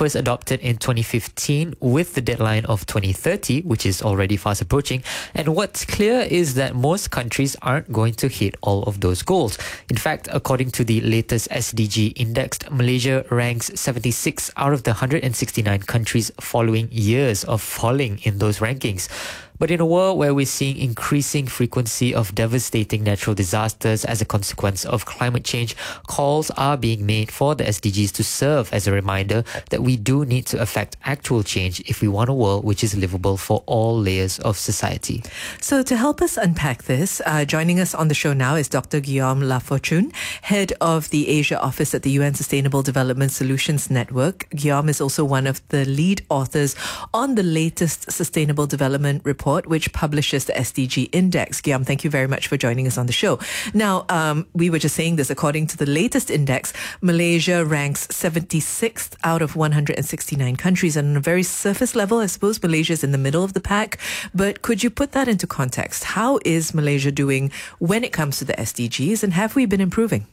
first adopted in 2015 with the deadline of 2030, which is already fast approaching. And what's clear is that most countries aren't going to hit all of those goals. In fact, according to the latest SDG index, Malaysia ranks 76 out of the 169 countries following years of falling in those rankings. But in a world where we're seeing increasing frequency of devastating natural disasters as a consequence of climate change, calls are being made for the SDGs to serve as a reminder that we do need to affect actual change if we want a world which is livable for all layers of society. So to help us unpack this, joining us on the show now is Dr. Guillaume Lafortune, head of the Asia office at the UN Sustainable Development Solutions Network. Guillaume is also one of the lead authors on the latest Sustainable Development Report, which publishes the SDG Index. Guillaume, thank you very much for joining us on the show. Now, we were just saying this, according to the latest index, Malaysia ranks 76th out of 169 countries. And on a very surface level, I suppose Malaysia is in the middle of the pack. But could you put that into context? How is Malaysia doing when it comes to the SDGs, and have we been improving?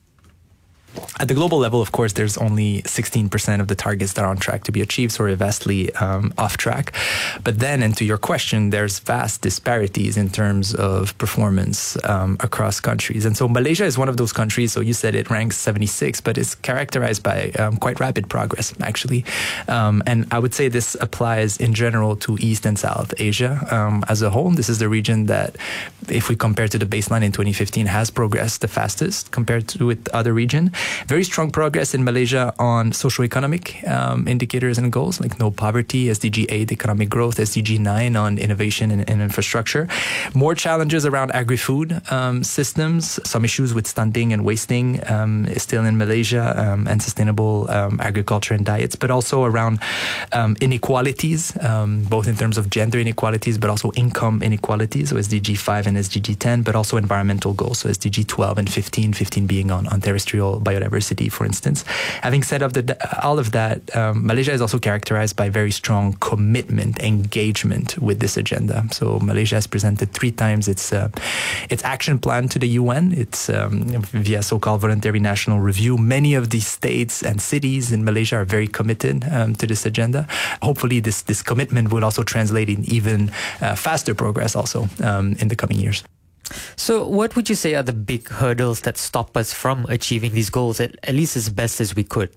At the global level, of course, there's only 16% of the targets that are on track to be achieved, so we're vastly off track. But then, and to your question, there's vast disparities in terms of performance across countries. And so Malaysia is one of those countries, so you said it ranks 76, but it's characterized by quite rapid progress, actually. And I would say this applies in general to East and South Asia as a whole. This is the region that, if we compare to the baseline in 2015, has progressed the fastest compared to with other regions. Very strong progress in Malaysia on socioeconomic indicators and goals like no poverty, SDG 8 economic growth, SDG 9 on innovation and infrastructure. More challenges around agri-food systems, some issues with stunting and wasting still in Malaysia, and sustainable agriculture and diets, but also around inequalities, both in terms of gender inequalities, but also income inequalities, so SDG 5 and SDG 10, but also environmental goals, so SDG 12 and 15 being on terrestrial biodiversity, for instance. Having said all of that, Malaysia is also characterized by very strong commitment, engagement with this agenda. So Malaysia has presented 3 times its action plan to the UN. It's via so-called voluntary national review. Many of these states and cities in Malaysia are very committed to this agenda. Hopefully this commitment will also translate in even faster progress also in the coming years. So what would you say are the big hurdles that stop us from achieving these goals, at least as best as we could?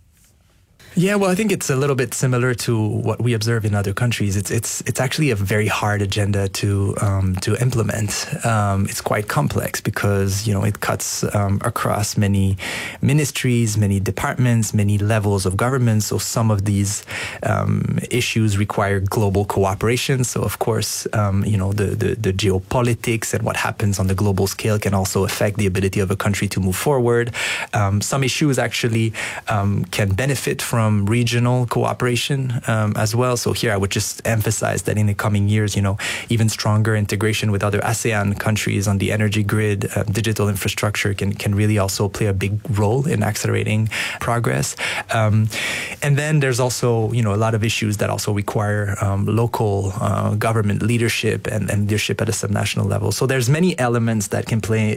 Yeah, well, I think it's a little bit similar to what we observe in other countries. It's actually a very hard agenda to implement. It's quite complex because it cuts across many ministries, many departments, many levels of government. So some of these issues require global cooperation. So of course, the geopolitics and what happens on the global scale can also affect the ability of a country to move forward. Some issues actually can benefit from regional cooperation as well. So here I would just emphasize that in the coming years, even stronger integration with other ASEAN countries on the energy grid, digital infrastructure can really also play a big role in accelerating progress. And then there's also, a lot of issues that also require local government leadership and leadership at a subnational level. So there's many elements that can play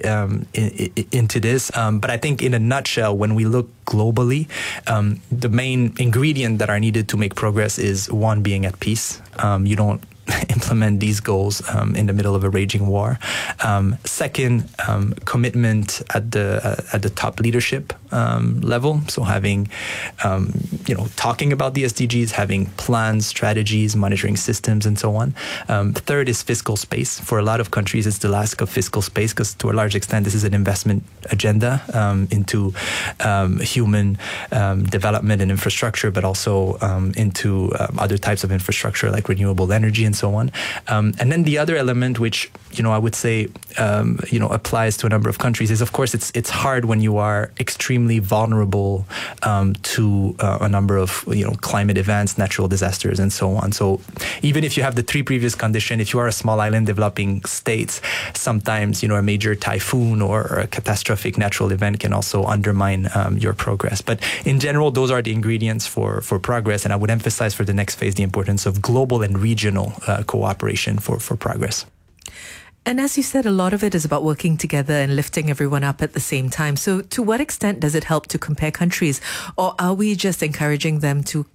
into this. But I think in a nutshell, when we look globally, the main ingredient that are needed to make progress is one, being at peace. You don't implement these goals in the middle of a raging war. Second, commitment at the top leadership level. So having, talking about the SDGs, having plans, strategies, monitoring systems, and so on. Third is fiscal space. For a lot of countries, it's the lack of fiscal space because to a large extent, this is an investment agenda into human development and infrastructure, but also into other types of infrastructure like renewable energy and so on. And then the other element, which, I would say, applies to a number of countries is, of course, it's hard when you are extremely vulnerable to a number of, climate events, natural disasters, and so on. So even if you have the 3 previous conditions, if you are a small island developing states, sometimes, a major typhoon or a catastrophic natural event can also undermine your progress. But in general, those are the ingredients for progress. And I would emphasize for the next phase the importance of global and regional cooperation for progress. And as you said, a lot of it is about working together and lifting everyone up at the same time. So to what extent does it help to compare countries? Or are we just encouraging them to